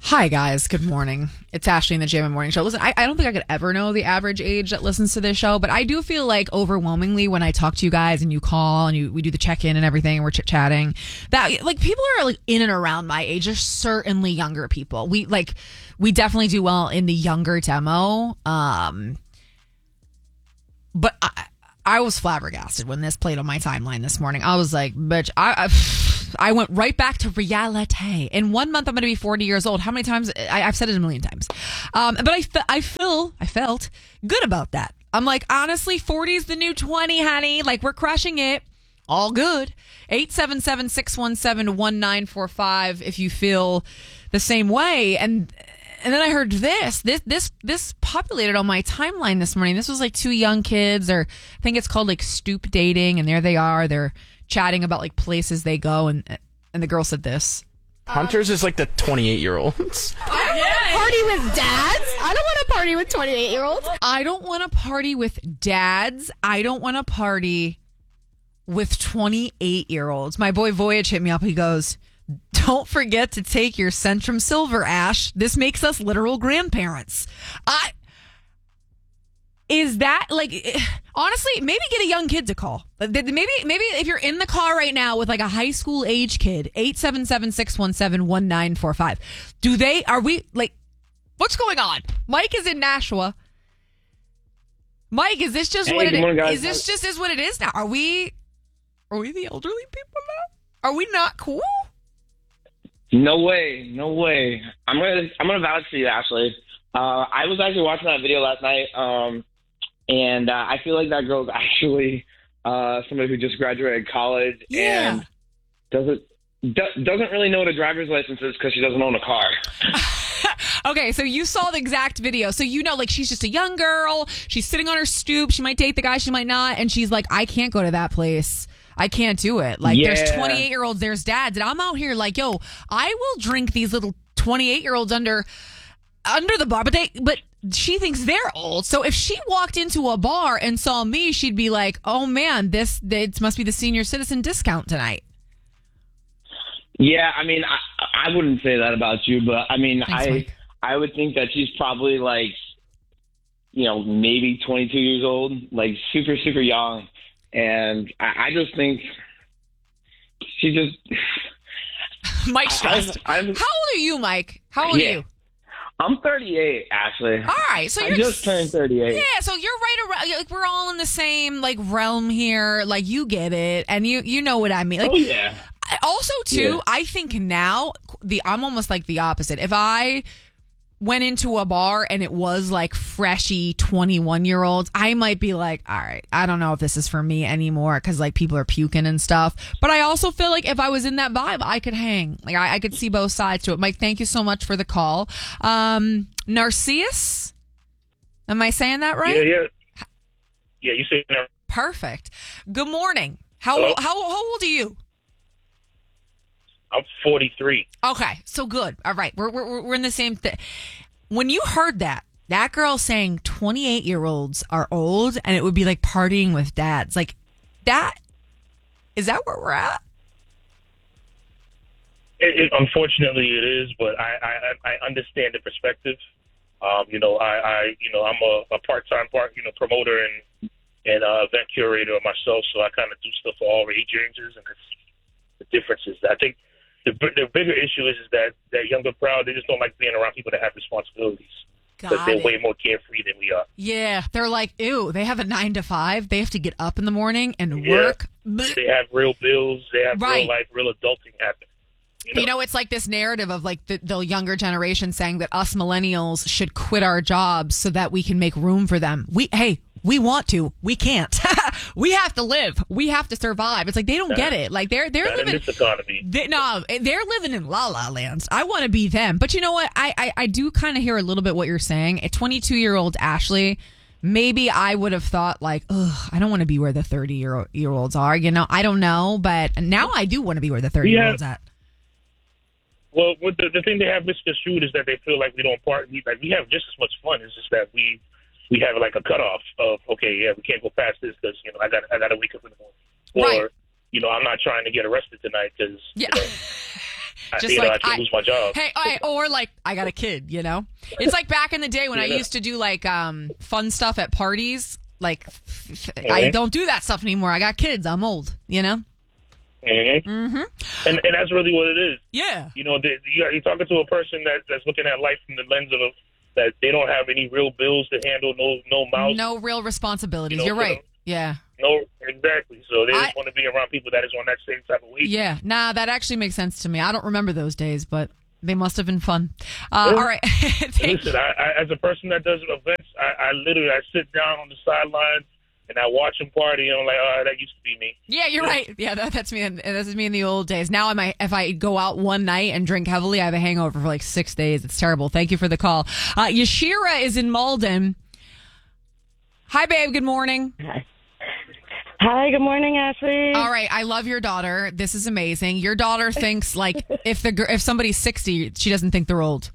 Hi, guys. Good morning. It's Ashley in the JM Morning Show. Listen, I don't think I could ever know the average age that listens to this show, but I do feel like overwhelmingly when I talk to you guys and you call and we do the check-in and everything and we're chit-chatting, that like people are like in and around my age. There's certainly younger people. We definitely do well in the younger demo. But I was flabbergasted when this played on my timeline this morning. I was like, bitch, I went right back to reality. In 1 month, I'm going to be 40 years old. How many times? I've said it a million times. But I felt good about that. I'm like, honestly, 40 is the new 20, honey. Like, we're crushing it. All good. 877-617-1945 if you feel the same way. And then I heard this populated on my timeline this morning. This was like two young kids, or I think it's called like stoop dating. And there they are. They're chatting about like places they go. And the girl said this. Hunter's is like the 28-year-olds. I don't want to party with dads. I don't want to party with 28-year-olds. I don't want to party with dads. I don't want to party with 28-year-olds. My boy Voyage hit me up. He goes, don't forget to take your Centrum Silver, Ash. This makes us literal grandparents. Is that like, honestly, maybe get a young kid to call. Maybe if you're in the car right now with like a high school age kid, 877-617-1945. Are we like, what's going on? Mike is in Nashua. Mike, is this just what it is? Is this just what it is now? Are we the elderly people now? Are we not cool? No way. I'm gonna vouch for you, Ashley. I was actually watching that video last night, and I feel like that girl's actually somebody who just graduated college and doesn't really know what a driver's license is because she doesn't own a car. Okay, so you saw the exact video. So you know, like, she's just a young girl. She's sitting on her stoop. She might date the guy, she might not. And she's like, I can't go to that place. I can't do it. Like, there's 28-year-olds, there's dads. And I'm out here like, yo, I will drink these little 28-year-olds under the bar. But she thinks they're old. So if she walked into a bar and saw me, she'd be like, oh, man, it must be the senior citizen discount tonight. Yeah, I mean, I wouldn't say that about you, but I mean, Thanks, I would think that she's probably like, maybe 22 years old, like super, super young. And I just think she just... Mike's stressed. How old are you, Mike? How old are you? I'm 38, Ashley. All right, so I just turned 38. Yeah, so you're right around. Like, we're all in the same like realm here. Like, you get it, and you know what I mean. Like, oh yeah. Also, too, I think now I'm almost like the opposite. If I went into a bar and it was like freshy 21-year-olds, I might be like, all right, I don't know if this is for me anymore because like people are puking and stuff. But I also feel like if I was in that vibe, I could hang. Like, I could see both sides to it. Mike, thank you so much for the call. Narcissus, am I saying that right? Yeah, you say that. Perfect. Good morning. How old are you? I'm 43. Okay, so good. All right, we're in the same thing. When you heard that girl saying 28-year-olds are old and it would be like partying with dads, like that, is that where we're at? Unfortunately, it is, but I understand the perspective. I'm a part-time promoter and event curator myself, so I kind of do stuff for all age ranges, and it's the differences. I think the bigger issue is that younger crowd, they just don't like being around people that have responsibilities. Because they're way more carefree than we are. Yeah, they're like, ew, they have a 9 to 5. They have to get up in the morning and work. They have real bills. They have real life, real adulting happening. You know, it's like this narrative of like the younger generation saying that us millennials should quit our jobs so that we can make room for them. We want to. We can't. We have to live. We have to survive. It's like they don't get it. Like they're living in this economy. They're living in la la lands. I want to be them. But you know what? I do kind of hear a little bit what you're saying. A 22-year-old Ashley, maybe I would have thought like, ugh, I don't want to be where the 30-year-olds are. You know, I don't know, but now I do want to be where the 30-year-olds at. Well, the thing they have misconstrued is that they feel like we don't party. Like, we have just as much fun. It's just that we have like a cutoff of, okay, yeah, we can't go past this because, I got to wake up in the morning. Or, I'm not trying to get arrested tonight because, Just I can't lose my job. Hey, or like I got a kid, you know? It's like back in the day when I used to do like fun stuff at parties. Like I don't do that stuff anymore. I got kids. I'm old, you know? And that's really what it is. Yeah. You know, you're talking to a person that's looking at life from the lens of that they don't have any real bills to handle, no mouth. No real responsibilities. You know, You're right. Yeah. No, exactly. So they just want to be around people that is on that same type of weight. Yeah. Nah, that actually makes sense to me. I don't remember those days, but they must have been fun. All right. Listen, I, as a person that does events, I literally sit down on the sidelines and I watch them party, and I'm like, oh, that used to be me. Yeah, you're right. Yeah, that's me. This is me in the old days. Now, if I go out one night and drink heavily, I have a hangover for like 6 days. It's terrible. Thank you for the call. Yashira is in Malden. Hi, babe. Good morning. Hi, good morning, Ashley. All right, I love your daughter. This is amazing. Your daughter thinks like if somebody's 60, she doesn't think they're old.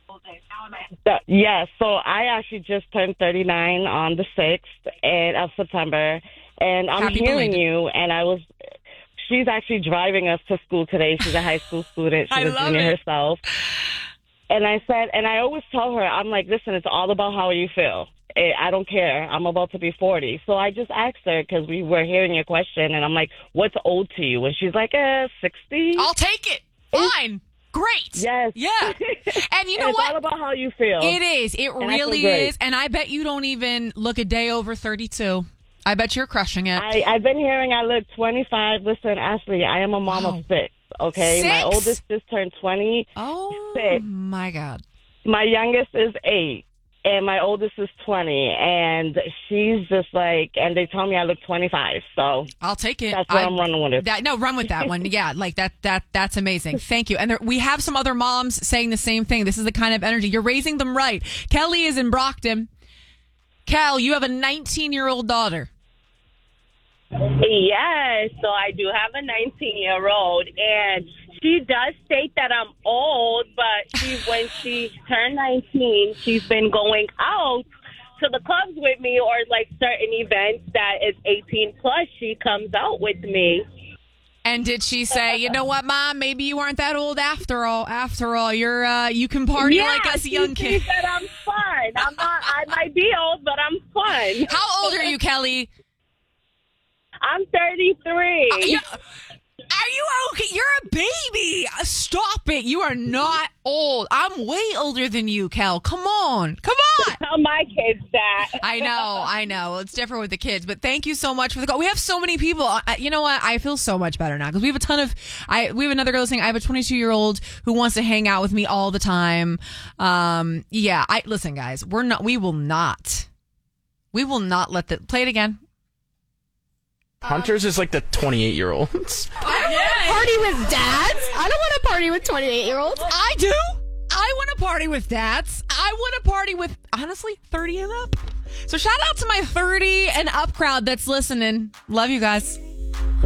Yes, so I actually just turned 39 on the 6th of September, and I'm Happy hearing belated. you, and she's actually driving us to school today. She's a high school student. She's a junior herself. And I always tell her, I'm like, listen, it's all about how you feel. I don't care. I'm about to be 40. So I just asked her because we were hearing your question, and I'm like, what's old to you? And she's like, 60. I'll take it. Fine. Great. Yes. Yeah. And you know it's what? all about how you feel. It is. It And really is. And I bet you don't even look a day over 32. I bet you're crushing it. I've been hearing I look 25. Listen, Ashley, I am a mom of 6. Okay, 6? My oldest just turned 20. Oh 6. my God. My youngest is 8, and my oldest is 20. And she's just like, and they tell me I look 25. So I'll take it. that's what I'm running with it. Run with that one. Yeah, like that's amazing. Thank you. And we have some other moms saying the same thing. This is the kind of energy. You're raising them right. Kelly is in Brockton. Kel, you have a 19-year-old daughter. Yes, so I do have a 19-year-old, and she does state that I'm old, but when she turned 19, she's been going out to the clubs with me, or like certain events that is 18 plus, she comes out with me. And did she say, you know what, Mom, maybe you aren't that old after all. After all, you can party like us young kids. She said I'm fun. I might be old, but I'm fun. How old are you, Kelly? I'm 33. Are you okay? You're a baby. Stop it. You are not old. I'm way older than you, Kel. Come on. Tell my kids that. I know. Well, it's different with the kids, but thank you so much for the call. We have so many people. You know what? I feel so much better now because we have we have another girl listening. I have a 22-year-old who wants to hang out with me all the time. Listen, guys, we will not let play it again. Hunter's is like the 28-year-olds. Party with dads? I don't want to party with 28-year-olds. I do. I want to party with dads. I want to party with, honestly, 30 and up. So shout out to my 30 and up crowd that's listening. Love you guys.